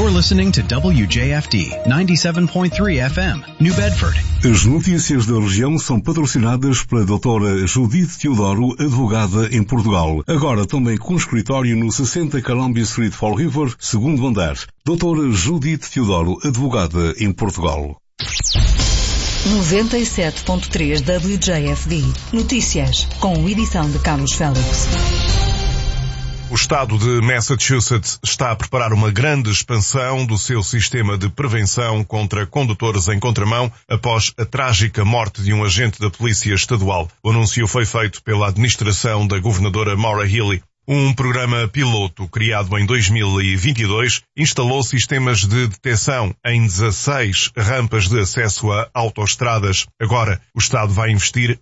You're listening to WJFD 97.3 FM, New Bedford. As notícias da região são patrocinadas pela doutora Judith Teodoro, advogada em Portugal. Agora também com escritório no 60 Columbia Street, Fall River, segundo andar. Doutora Judith Teodoro, advogada em Portugal. 97.3 WJFD. Notícias, com edição de Carlos Félix. O estado de Massachusetts está a preparar uma grande expansão do seu sistema de prevenção contra condutores em contramão após a trágica morte de um agente da Polícia Estadual. O anúncio foi feito pela administração da governadora Maura Healey. Um programa piloto criado em 2022 instalou sistemas de detecção em 16 rampas de acesso a autoestradas. Agora, o Estado vai investir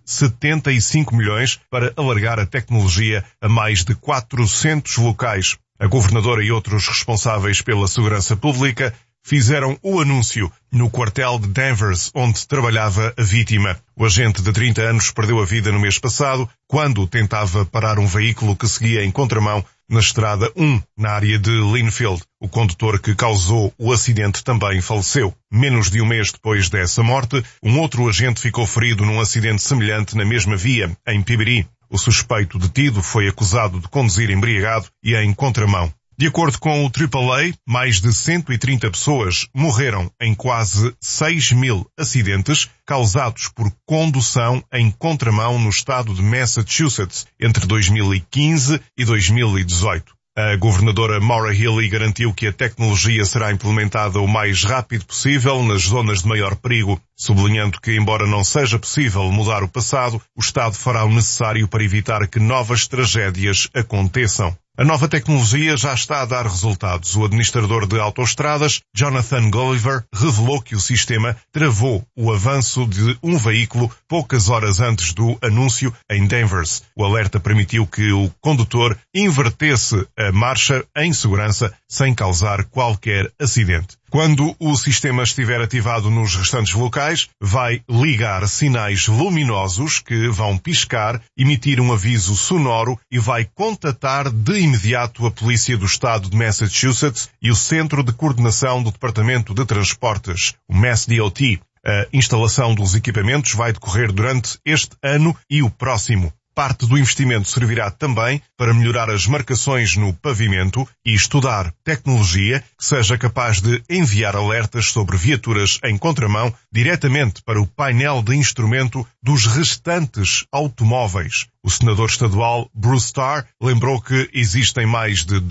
75 milhões para alargar a tecnologia a mais de 400 locais. A governadora e outros responsáveis pela segurança pública fizeram o anúncio no quartel de Danvers, onde trabalhava a vítima. O agente de 30 anos perdeu a vida no mês passado, quando tentava parar um veículo que seguia em contramão na Estrada 1, na área de Linfield. O condutor que causou o acidente também faleceu. Menos de um mês depois dessa morte, um outro agente ficou ferido num acidente semelhante na mesma via, em Piberi. O suspeito detido foi acusado de conduzir embriagado e em contramão. De acordo com o AAA, mais de 130 pessoas morreram em quase 6.000 acidentes causados por condução em contramão no estado de Massachusetts entre 2015 e 2018. A governadora Maura Healey garantiu que a tecnologia será implementada o mais rápido possível nas zonas de maior perigo, sublinhando que, embora não seja possível mudar o passado, o Estado fará o necessário para evitar que novas tragédias aconteçam. A nova tecnologia já está a dar resultados. O administrador de autoestradas, Jonathan Gulliver, revelou que o sistema travou o avanço de um veículo poucas horas antes do anúncio em Danvers. O alerta permitiu que o condutor invertesse a marcha em segurança sem causar qualquer acidente. Quando o sistema estiver ativado nos restantes locais, vai ligar sinais luminosos que vão piscar, emitir um aviso sonoro e vai contatar de imediato a Polícia do Estado de Massachusetts e o Centro de Coordenação do Departamento de Transportes, o MassDOT. A instalação dos equipamentos vai decorrer durante este ano e o próximo. Parte do investimento servirá também para melhorar as marcações no pavimento e estudar tecnologia que seja capaz de enviar alertas sobre viaturas em contramão diretamente para o painel de instrumento dos restantes automóveis. O senador estadual Bruce Starr lembrou que existem mais de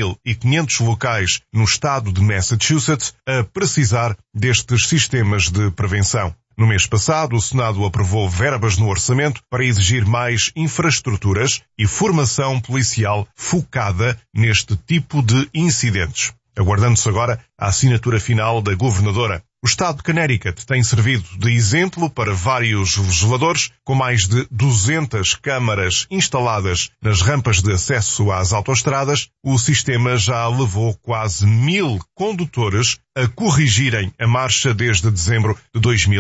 2.500 locais no estado de Massachusetts a precisar destes sistemas de prevenção. No mês passado, o Senado aprovou verbas no orçamento para exigir mais infraestruturas e formação policial focada neste tipo de incidentes. Aguardando-se agora a assinatura final da governadora. O estado de Connecticut tem servido de exemplo para vários legisladores, com mais de 200 câmaras instaladas nas rampas de acesso às autoestradas. O sistema já levou quase 1.000 condutores a corrigirem a marcha desde dezembro de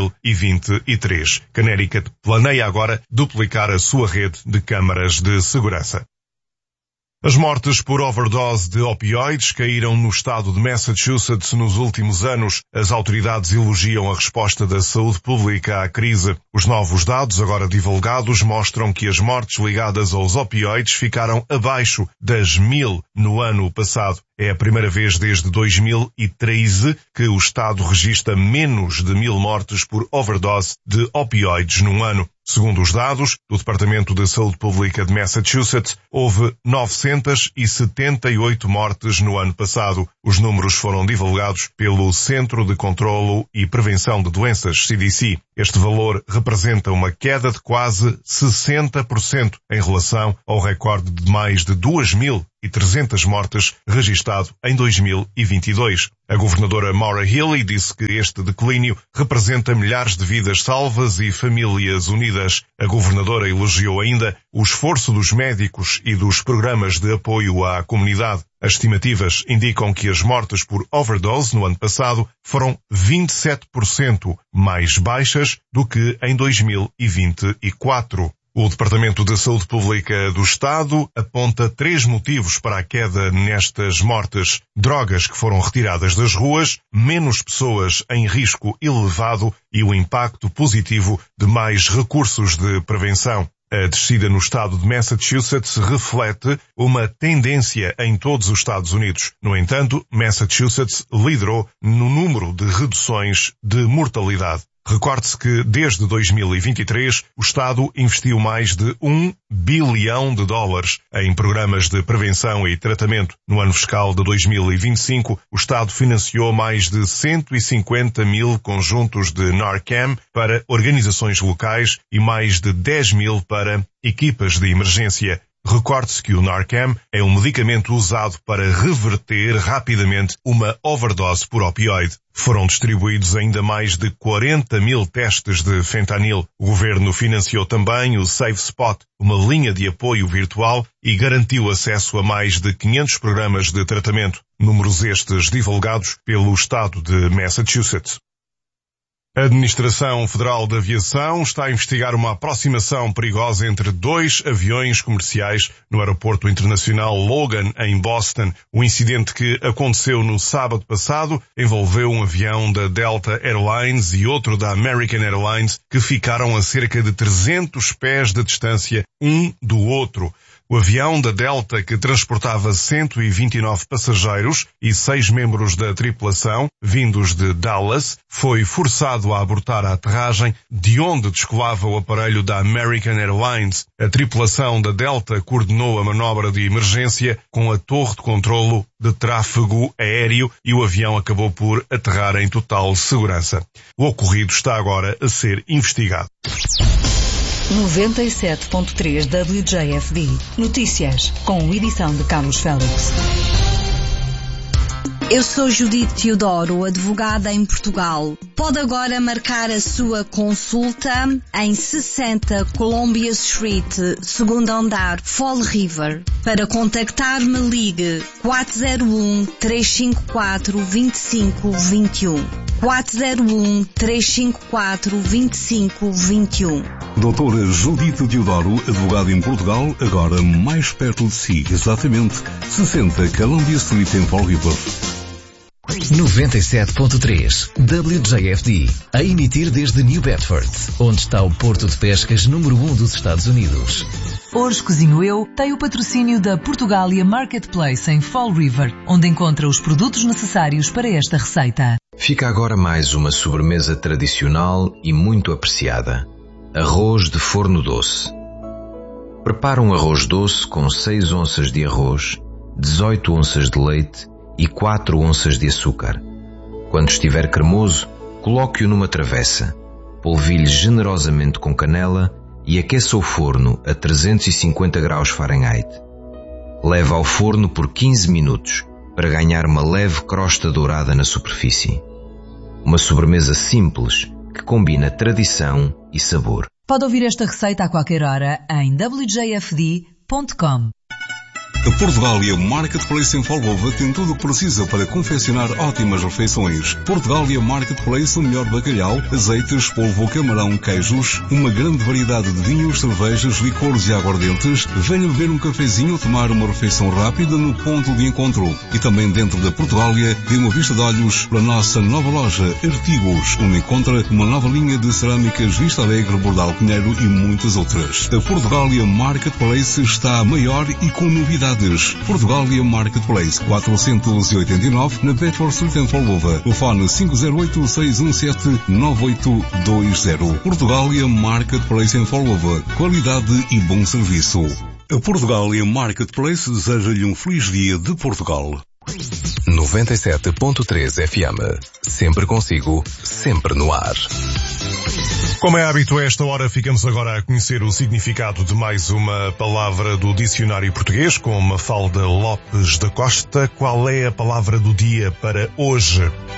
2023. Connecticut planeia agora duplicar a sua rede de câmaras de segurança. As mortes por overdose de opioides caíram no estado de Massachusetts nos últimos anos. As autoridades elogiam a resposta da saúde pública à crise. Os novos dados, agora divulgados, mostram que as mortes ligadas aos opioides ficaram abaixo das 1.000 no ano passado. É a primeira vez desde 2013 que o estado registra menos de 1.000 mortes por overdose de opioides num ano. Segundo os dados do Departamento de Saúde Pública de Massachusetts, houve 978 mortes no ano passado. Os números foram divulgados pelo Centro de Controlo e Prevenção de Doenças, CDC. Este valor representa uma queda de quase 60% em relação ao recorde de mais de 2.300 mortes registado em 2022. A governadora Maura Healey disse que este declínio representa milhares de vidas salvas e famílias unidas. A governadora elogiou ainda o esforço dos médicos e dos programas de apoio à comunidade. As estimativas indicam que as mortes por overdose no ano passado foram 27% mais baixas do que em 2024. O Departamento de Saúde Pública do Estado aponta 3 motivos para a queda nestas mortes: drogas que foram retiradas das ruas, menos pessoas em risco elevado e o impacto positivo de mais recursos de prevenção. A descida no estado de Massachusetts reflete uma tendência em todos os Estados Unidos. No entanto, Massachusetts liderou no número de reduções de mortalidade. Recorde-se que, desde 2023, o Estado investiu mais de $1 bilhão em programas de prevenção e tratamento. No ano fiscal de 2025, o Estado financiou mais de 150 mil conjuntos de Narcan para organizações locais e mais de 10 mil para equipas de emergência. Recorde-se que o Narcan é um medicamento usado para reverter rapidamente uma overdose por opioide. Foram distribuídos ainda mais de 40 mil testes de fentanil. O governo financiou também o Safe Spot, uma linha de apoio virtual, e garantiu acesso a mais de 500 programas de tratamento. Números estes divulgados pelo estado de Massachusetts. A Administração Federal de Aviação está a investigar uma aproximação perigosa entre 2 aviões comerciais no Aeroporto Internacional Logan, em Boston. O incidente, que aconteceu no sábado passado, envolveu um avião da Delta Airlines e outro da American Airlines, que ficaram a cerca de 300 pés de distância um do outro. O avião da Delta, que transportava 129 passageiros e 6 membros da tripulação, vindos de Dallas, foi forçado a abortar a aterragem, de onde descolava o aparelho da American Airlines. A tripulação da Delta coordenou a manobra de emergência com a torre de controlo de tráfego aéreo e o avião acabou por aterrar em total segurança. O ocorrido está agora a ser investigado. 97.3 WJFD. Notícias, com edição de Carlos Félix. Eu sou Judite Teodoro, advogada em Portugal. Pode agora marcar a sua consulta em 60 Columbia Street, segundo andar, Fall River. Para contactar-me, ligue 401-354-2521. 401-354-2521. Doutora Judite Teodoro, advogada em Portugal, agora mais perto de si, exatamente 60 Columbia Street em Fall River. 97.3 WJFD, a emitir desde New Bedford, onde está o porto de pescas número 1 dos Estados Unidos. Hoje Cozinho Eu tem o patrocínio da Portugália Marketplace em Fall River, onde encontra os produtos necessários para esta receita. Fica agora mais uma sobremesa tradicional e muito apreciada: arroz de forno doce. Prepara um arroz doce com 6 onças de arroz, 18 onças de leite e 4 onças de açúcar. Quando estiver cremoso, coloque-o numa travessa, polvilhe generosamente com canela e aqueça o forno a 350 graus Fahrenheit. Leve ao forno por 15 minutos para ganhar uma leve crosta dourada na superfície. Uma sobremesa simples que combina tradição e sabor. Pode ouvir esta receita a qualquer hora em wjfd.com. A Portugália Marketplace em Folgova tem tudo o que precisa para confeccionar ótimas refeições. Portugália Marketplace, o melhor bacalhau, azeites, polvo, camarão, queijos, uma grande variedade de vinhos, cervejas, licores e aguardentes. Venha beber um cafezinho ou tomar uma refeição rápida no ponto de encontro. E também dentro da Portugália, dê uma vista de olhos para a nossa nova loja Artigos, onde encontra uma nova linha de cerâmicas Vista Alegre, Bordal Pinheiro e muitas outras. A Portugália Marketplace está maior e com novidades. Portugália Marketplace, 489, na Bedford Street em Folgova. Telefone 508-617-9820. Portugália Marketplace em Folgova. Qualidade e bom serviço. A Portugália Marketplace deseja-lhe um feliz dia de Portugal. 97.3 FM. Sempre consigo, sempre no ar. Como é hábito, a esta hora ficamos agora a conhecer o significado de mais uma palavra do dicionário português com Mafalda Lopes da Costa. Qual é a palavra do dia para hoje?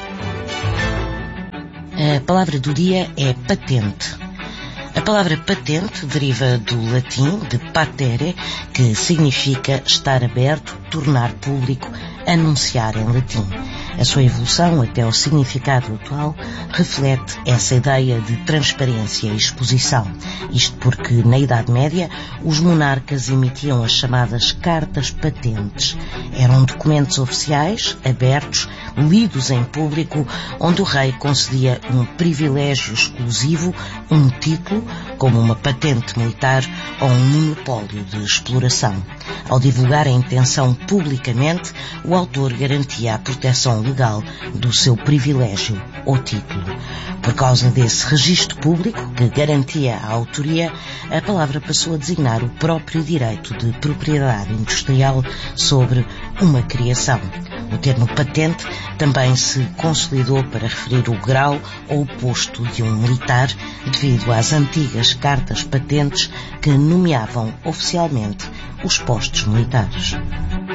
A palavra do dia é patente. A palavra patente deriva do latim de patere, que significa estar aberto, tornar público, anunciar em latim. A sua evolução até ao significado atual reflete essa ideia de transparência e exposição. Isto porque, na Idade Média, os monarcas emitiam as chamadas cartas patentes. Eram documentos oficiais, abertos, lidos em público, onde o rei concedia um privilégio exclusivo, um título, como uma patente militar ou um monopólio de exploração. Ao divulgar a intenção publicamente, o autor garantia a proteção legal do seu privilégio ou título. Por causa desse registro público, que garantia a autoria, a palavra passou a designar o próprio direito de propriedade industrial sobre uma criação. O termo patente também se consolidou para referir o grau ou o posto de um militar, devido às antigas cartas patentes que nomeavam oficialmente os postos militares.